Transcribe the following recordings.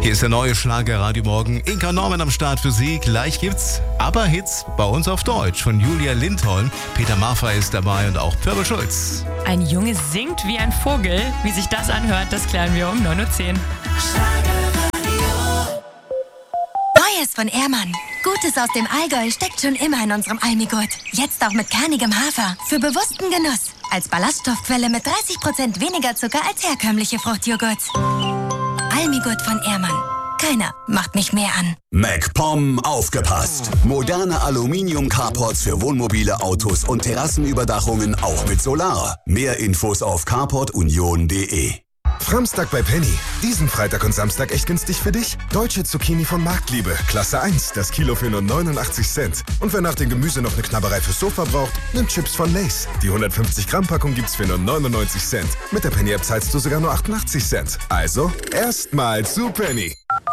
Hier ist der neue Schlager Radio Morgen. Inka Norman am Start für Sie. Gleich gibt's Aber-Hits bei uns auf Deutsch von Julia Lindholm. Peter Maffay ist dabei und auch Pörbel Schulz. Ein Junge singt wie ein Vogel. Wie sich das anhört, das klären wir um 9:10 Uhr. Neues von Ehrmann. Gutes aus dem Allgäu steckt schon immer in unserem Almigurt. Jetzt auch mit kernigem Hafer. Für bewussten Genuss. Als Ballaststoffquelle mit 30% weniger Zucker als herkömmliche Fruchtjoghurts. Almigurt von Ehrmann. Keiner macht mich mehr an. MacPom aufgepasst. Moderne Aluminium-Carports für Wohnmobile, Autos und Terrassenüberdachungen auch mit Solar. Mehr Infos auf carportunion.de. Framstag bei Penny. Diesen Freitag und Samstag echt günstig für dich. Deutsche Zucchini von Marktliebe. Klasse 1. Das Kilo für nur 89 Cent. Und wer nach dem Gemüse noch eine Knabberei fürs Sofa braucht, nimmt Chips von Lay's. Die 150 Gramm Packung gibt's für nur 99 Cent. Mit der Penny-App zahlst du sogar nur 88 Cent. Also, erstmal zu Penny.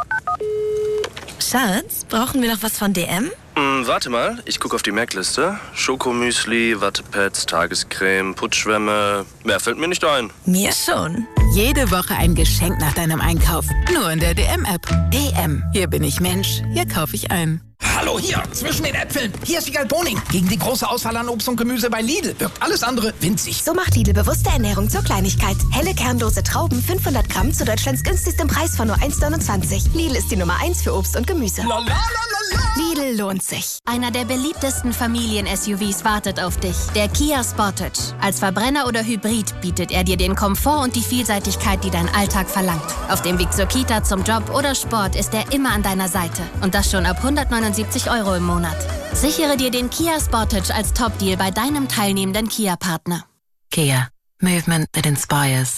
Schatz, brauchen wir noch was von DM? Warte mal, ich gucke auf die Merkliste. Schokomüsli, Wattepads, Tagescreme, Putzschwämme. Mehr fällt mir nicht ein. Mir schon. Jede Woche ein Geschenk nach deinem Einkauf. Nur in der DM-App. DM. Hier bin ich Mensch. Hier kaufe ich ein. Hallo, hier, zwischen den Äpfeln. Hier ist Wiegald Boning. Gegen die große Auswahl an Obst und Gemüse bei Lidl wirkt alles andere winzig. So macht Lidl bewusste Ernährung zur Kleinigkeit. Helle, kernlose Trauben, 500 Gramm zu Deutschlands günstigstem Preis von nur 1,29. Lidl ist die Nummer 1 für Obst und Gemüse. Lidl lohnt sich. Einer der beliebtesten Familien-SUVs wartet auf dich. Der Kia Sportage. Als Verbrenner oder Hybrid bietet er dir den Komfort und die Vielseitigkeit, die dein Alltag verlangt. Auf dem Weg zur Kita, zum Job oder Sport ist er immer an deiner Seite. Und das schon ab 179 € im Monat. Sichere dir den Kia Sportage als Top-Deal bei deinem teilnehmenden Kia-Partner. Kia. Movement that inspires.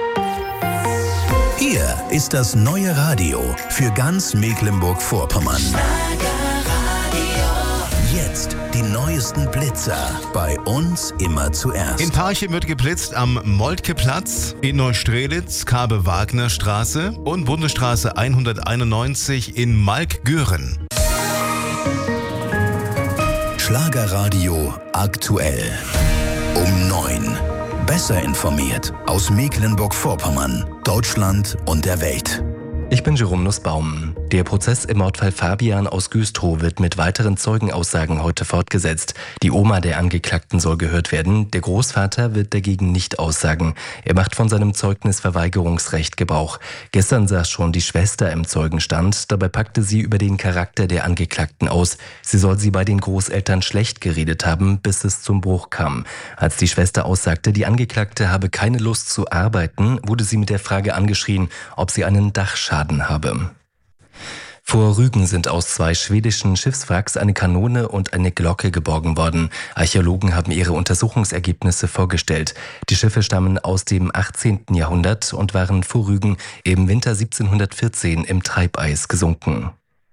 Hier ist das neue Radio für ganz Mecklenburg-Vorpommern. Jetzt die neuesten Blitzer. Bei uns immer zuerst. In Parchim wird geblitzt am Moltkeplatz, in Neustrelitz, Kabe-Wagner-Straße und Bundesstraße 191 in Malkgören. Schlagerradio aktuell. Um 9. Besser informiert aus Mecklenburg-Vorpommern, Deutschland und der Welt. Ich bin Jerome Nussbaum. Der Prozess im Mordfall Fabian aus Güstrow wird mit weiteren Zeugenaussagen heute fortgesetzt. Die Oma der Angeklagten soll gehört werden. Der Großvater wird dagegen nicht aussagen. Er macht von seinem Zeugnisverweigerungsrecht Gebrauch. Gestern saß schon die Schwester im Zeugenstand. Dabei packte sie über den Charakter der Angeklagten aus. Sie soll sie bei den Großeltern schlecht geredet haben, bis es zum Bruch kam. Als die Schwester aussagte, die Angeklagte habe keine Lust zu arbeiten, wurde sie mit der Frage angeschrien, ob sie einen Dachschaden habe. Vor Rügen sind aus 2 schwedischen Schiffswracks eine Kanone und eine Glocke geborgen worden. Archäologen haben ihre Untersuchungsergebnisse vorgestellt. Die Schiffe stammen aus dem 18. Jahrhundert und waren vor Rügen im Winter 1714 im Treibeis gesunken.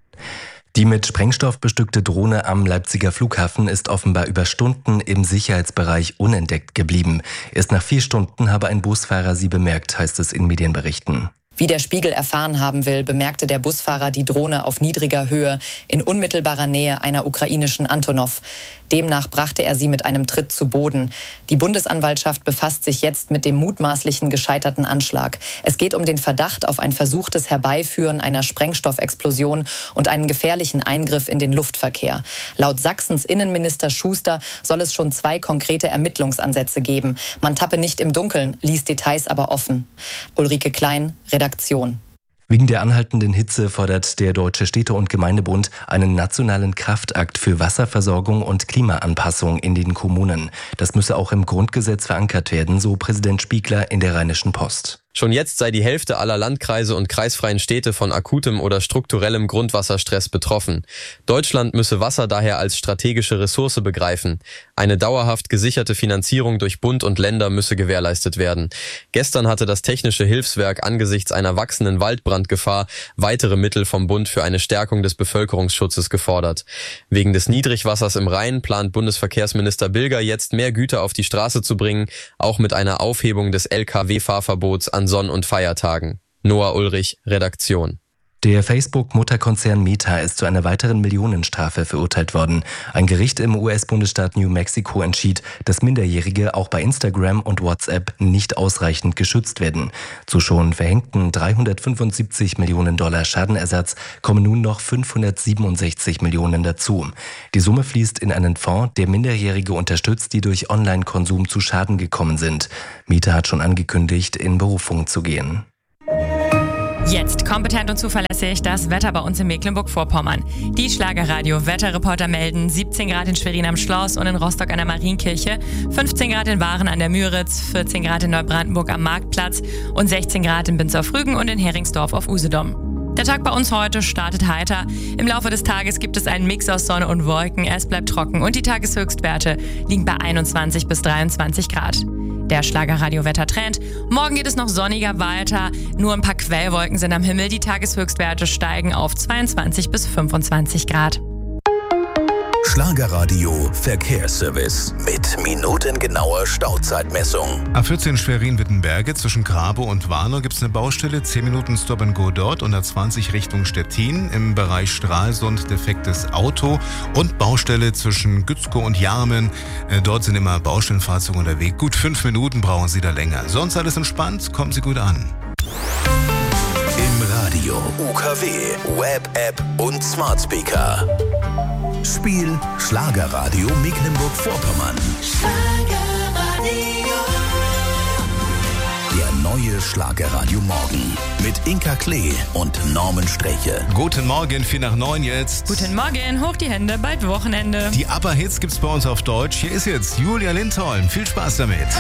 Die mit Sprengstoff bestückte Drohne am Leipziger Flughafen ist offenbar über Stunden im Sicherheitsbereich unentdeckt geblieben. Erst nach 4 Stunden habe ein Busfahrer sie bemerkt, heißt es in Medienberichten. Wie der Spiegel erfahren haben will, bemerkte der Busfahrer die Drohne auf niedriger Höhe in unmittelbarer Nähe einer ukrainischen Antonov. Demnach brachte er sie mit einem Tritt zu Boden. Die Bundesanwaltschaft befasst sich jetzt mit dem mutmaßlichen gescheiterten Anschlag. Es geht um den Verdacht auf ein versuchtes Herbeiführen einer Sprengstoffexplosion und einen gefährlichen Eingriff in den Luftverkehr. Laut Sachsens Innenminister Schuster soll es schon 2 konkrete Ermittlungsansätze geben. Man tappe nicht im Dunkeln, ließ Details aber offen. Ulrike Klein, Redaktion. Wegen der anhaltenden Hitze fordert der Deutsche Städte- und Gemeindebund einen nationalen Kraftakt für Wasserversorgung und Klimaanpassung in den Kommunen. Das müsse auch im Grundgesetz verankert werden, so Präsident Spiegler in der Rheinischen Post. Schon jetzt sei die Hälfte aller Landkreise und kreisfreien Städte von akutem oder strukturellem Grundwasserstress betroffen. Deutschland müsse Wasser daher als strategische Ressource begreifen. Eine dauerhaft gesicherte Finanzierung durch Bund und Länder müsse gewährleistet werden. Gestern hatte das Technische Hilfswerk angesichts einer wachsenden Waldbrandgefahr weitere Mittel vom Bund für eine Stärkung des Bevölkerungsschutzes gefordert. Wegen des Niedrigwassers im Rhein plant Bundesverkehrsminister Bilger jetzt mehr Güter auf die Straße zu bringen, auch mit einer Aufhebung des Lkw-Fahrverbots an Sonn- und Feiertagen. Noah Ulrich, Redaktion. Der Facebook-Mutterkonzern Meta ist zu einer weiteren Millionenstrafe verurteilt worden. Ein Gericht im US-Bundesstaat New Mexico entschied, dass Minderjährige auch bei Instagram und WhatsApp nicht ausreichend geschützt werden. Zu schon verhängten $375 Millionen Schadenersatz kommen nun noch 567 Millionen dazu. Die Summe fließt in einen Fonds, der Minderjährige unterstützt, die durch Online-Konsum zu Schaden gekommen sind. Meta hat schon angekündigt, in Berufung zu gehen. Jetzt kompetent und zuverlässig das Wetter bei uns in Mecklenburg-Vorpommern. Die Schlagerradio-Wetterreporter melden 17 Grad in Schwerin am Schloss und in Rostock an der Marienkirche, 15 Grad in Waren an der Müritz, 14 Grad in Neubrandenburg am Marktplatz und 16 Grad in Binz-auf-Rügen und in Heringsdorf auf Usedom. Der Tag bei uns heute startet heiter. Im Laufe des Tages gibt es einen Mix aus Sonne und Wolken. Es bleibt trocken und die Tageshöchstwerte liegen bei 21 bis 23 Grad. Der Schlagerradio-Wettertrend. Morgen geht es noch sonniger weiter. Nur ein paar Quellwolken sind am Himmel. Die Tageshöchstwerte steigen auf 22 bis 25 Grad. Schlagerradio Verkehrsservice mit minutengenauer Stauzeitmessung. A14 Schwerin-Wittenberge zwischen Grabow und Warnow gibt es eine Baustelle, 10 Minuten Stop and Go dort und A20 Richtung Stettin. Im Bereich Stralsund defektes Auto und Baustelle zwischen Gützkow und Jarmen. Dort sind immer Baustellenfahrzeuge unterwegs. Gut 5 Minuten brauchen Sie da länger. Sonst alles entspannt, kommen Sie gut an. Im Radio, UKW, Web-App und Smart Speaker. Spiel Schlagerradio Mecklenburg-Vorpommern. Schlagerradio. Der neue Schlagerradio Morgen mit Inka Klee und Norman Streche. Guten Morgen, 8:45 jetzt. Guten Morgen, hoch die Hände, bald Wochenende. Die ABBA-Hits gibt's bei uns auf Deutsch. Hier ist jetzt Julia Lindholm. Viel Spaß damit.